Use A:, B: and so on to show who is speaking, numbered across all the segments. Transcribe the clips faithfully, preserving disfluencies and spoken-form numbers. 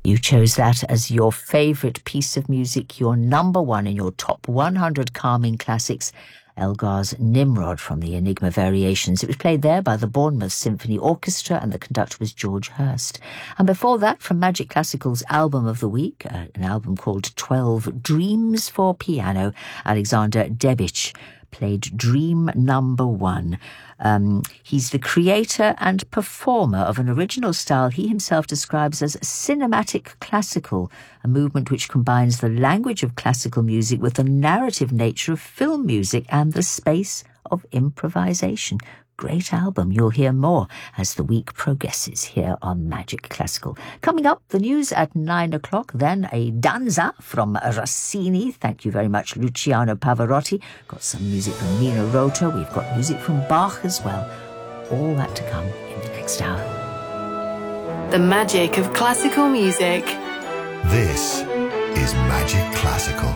A: You chose that as your favourite piece of music, your number one in your top one hundred calming classics, Elgar's Nimrod from the Enigma Variations. It was played there by the Bournemouth Symphony Orchestra and the conductor was George Hurst. And before that, from Magic Classical's Album of the Week, uh, an album called twelve Dreams for Piano, Alexander Debich played Dream Number One. Um, he's the creator and performer of an original style he himself describes as cinematic classical, a movement which combines the language of classical music with the narrative nature of film music and the space of improvisation. Great album. You'll hear more as the week progresses here on Magic Classical. Coming up, the news at nine o'clock, then a danza from Rossini. Thank you very much, Luciano Pavarotti. Got some music from Nino Rota. We've got music from Bach as well. All that to come in the next hour.
B: The magic of classical music.
C: This is Magic Classical.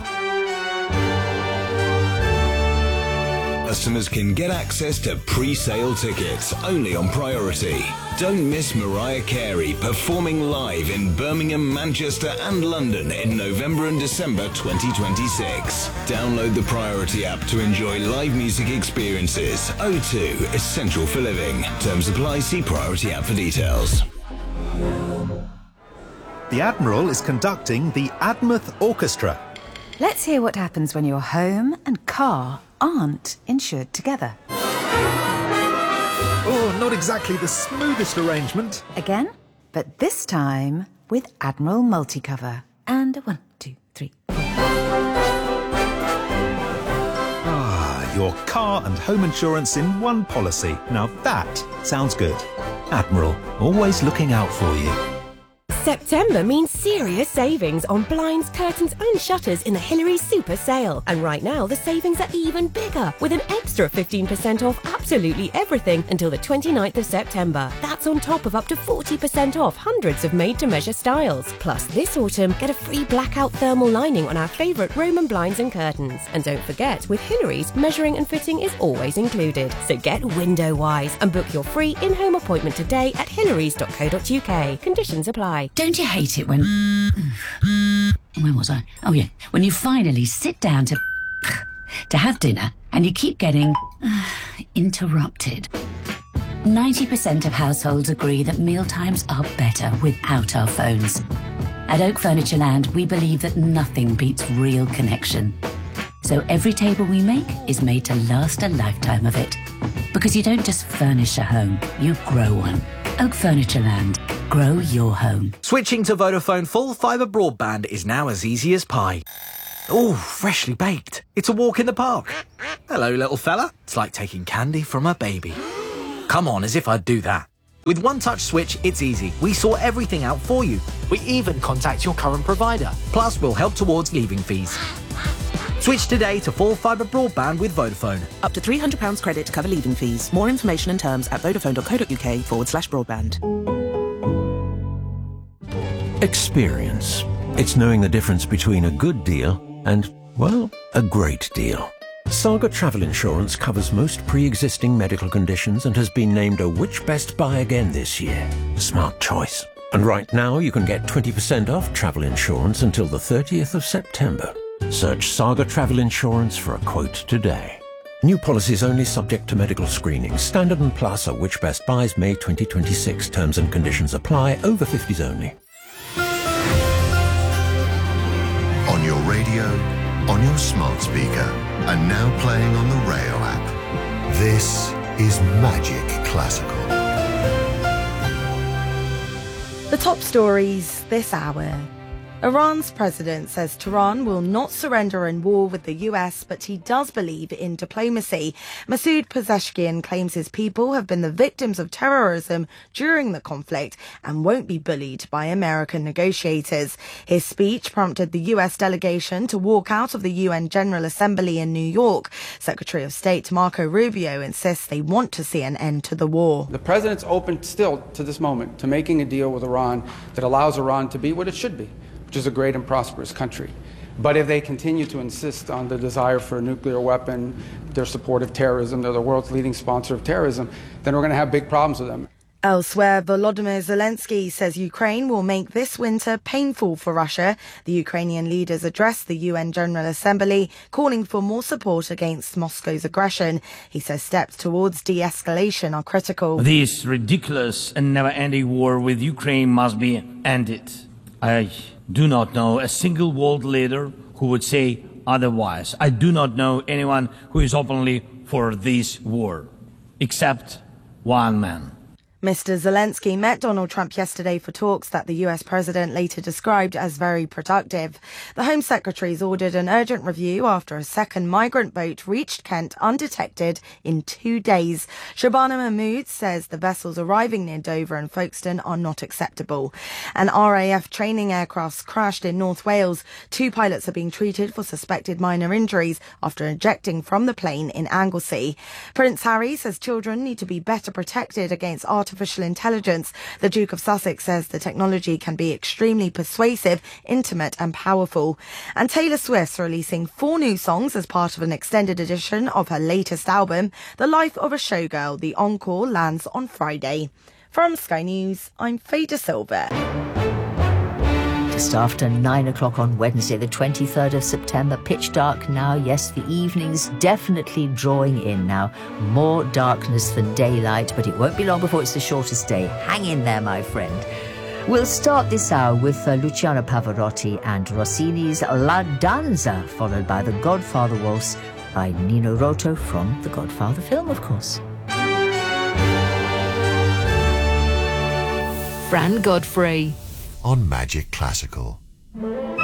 D: Customers can get access to pre-sale tickets only on Priority. Don't miss Mariah Carey performing live in Birmingham, Manchester and London in November and December twenty twenty-six. Download the Priority app to enjoy live music experiences. O two, essential for living. Terms apply. See Priority app for details.
E: The Admiral is conducting the Admouth Orchestra.
F: Let's hear what happens when your home and car aren't insured together.
E: Oh, not exactly the smoothest arrangement.
F: Again, but this time with Admiral Multicover. And one, two, three, four.
E: Ah, your car and home insurance in one policy. Now that sounds good. Admiral, always looking out for you.
G: September means serious savings on blinds, curtains and shutters in the Hillary Super Sale. And right now, the savings are even bigger, with an extra fifteen percent off absolutely everything until the twenty-ninth of September. That's on top of up to forty percent off hundreds of made-to-measure styles. Plus, this autumn, get a free blackout thermal lining on our favourite Roman blinds and curtains. And don't forget, with Hillary's, measuring and fitting is always included. So get window-wise and book your free in-home appointment today at hillarys dot co dot uk. Conditions apply.
H: Don't you hate it when... Where was I? Oh, yeah. When you finally sit down to... to have dinner and you keep getting... interrupted. ninety percent of households agree that mealtimes are better without our phones. At Oak Furniture Land, we believe that nothing beats real connection. So every table we make is made to last a lifetime of it. Because you don't just furnish a home, you grow one. Oak Furniture Land. Grow your home.
I: Switching to Vodafone full fibre broadband is now as easy as pie. Oh, freshly baked. It's a walk in the park. Hello, little fella. It's like taking candy from a baby. Come on, as if I'd do that. With One Touch Switch, it's easy. We sort everything out for you. We even contact your current provider. Plus, we'll help towards leaving fees. Switch today to full fibre broadband with Vodafone.
J: Up to three hundred pounds credit to cover leaving fees. More information and terms at vodafone dot co dot uk forward slash broadband.
K: Experience. It's knowing the difference between a good deal and, well, a great deal. Saga Travel Insurance covers most pre-existing medical conditions and has been named a Which Best Buy again this year. Smart choice. And right now you can get twenty percent off travel insurance until the thirtieth of September. Search Saga Travel Insurance for a quote today. New policies only subject to medical screening. Standard and Plus are Which Best Buys May twenty twenty-six. Terms and conditions apply. Over fifties only.
C: On your radio, on your smart speaker, and now playing on the Rail app. This is Magic Classical.
L: The top stories this hour. Iran's president says Tehran will not surrender in war with the U S, but he does believe in diplomacy. Masoud Pezeshkian claims his people have been the victims of terrorism during the conflict and won't be bullied by American negotiators. His speech prompted the U S delegation to walk out of the U N General Assembly in New York. Secretary of State Marco Rubio insists they want to see an end to the war.
M: The president's open still to this moment to making a deal with Iran that allows Iran to be what it should be, which is a great and prosperous country. But if they continue to insist on the desire for a nuclear weapon, their support of terrorism, they're the world's leading sponsor of terrorism, then we're going to have big problems with them.
L: Elsewhere, Volodymyr Zelensky says Ukraine will make this winter painful for Russia. The Ukrainian leaders addressed the U N General Assembly, calling for more support against Moscow's aggression. He says steps towards de-escalation are critical.
N: This ridiculous and never-ending war with Ukraine must be ended. I do not know a single world leader who would say otherwise. I do not know anyone who is openly for this war, except one man.
L: Mister Zelensky met Donald Trump yesterday for talks that the U S president later described as very productive. The Home Secretary's ordered an urgent review after a second migrant boat reached Kent undetected in two days. Shabana Mahmood says the vessels arriving near Dover and Folkestone are not acceptable. An R A F training aircraft crashed in North Wales. Two pilots are being treated for suspected minor injuries after ejecting from the plane in Anglesey. Prince Harry says children need to be better protected against artificial Artificial intelligence. The Duke of Sussex says the technology can be extremely persuasive, intimate and powerful. And Taylor Swift's releasing four new songs as part of an extended edition of her latest album, The Life of a Showgirl. The encore lands on Friday. From Sky News, I'm Faye De Silva.
A: Just after nine o'clock on Wednesday, the twenty-third of September, pitch dark now. Yes, the evening's definitely drawing in now. More darkness than daylight, but it won't be long before it's the shortest day. Hang in there, my friend. We'll start this hour with uh, Luciano Pavarotti and Rossini's La Danza, followed by the Godfather Waltz by Nino Rota from the Godfather film, of course.
B: Fran Godfrey
C: on Magic Classical.